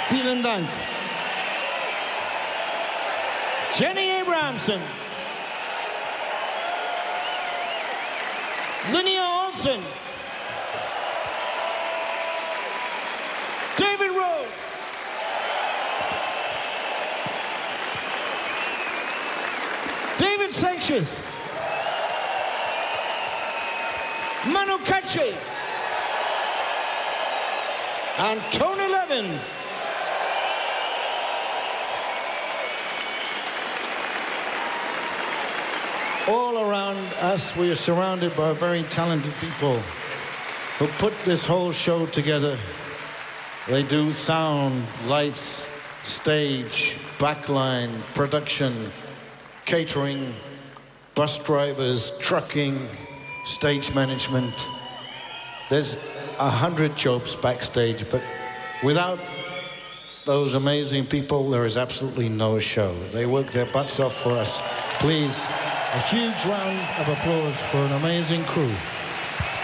Vielen Dank. Jenny Abrahamson. Linnea Olsen. David Rowe. David Sanchez. Manu Katché. And Tony Levin. All around us, we are surrounded by very talented people who put this whole show together. They do sound, lights, stage, backline, production, catering, bus drivers, trucking, stage management. There's 100 jobs backstage, but without those amazing people, there is absolutely no show. They work their butts off for us. Please, a huge round of applause for an amazing crew.